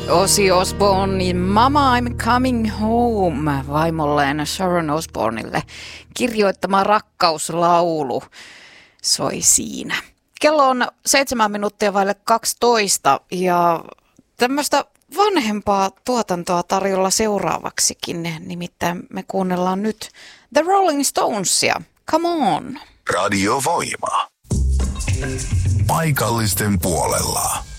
Ozzy Osbourne, Mama I'm Coming Home, vaimolleen Sharon Osbournelle kirjoittama rakkauslaulu soi siinä. Kello on 7 minuuttia vaille 12 ja tämmöistä vanhempaa tuotantoa tarjolla seuraavaksikin. Nimittäin me kuunnellaan nyt The Rolling Stonesia. Come on! Radio Voima. Paikallisten puolella.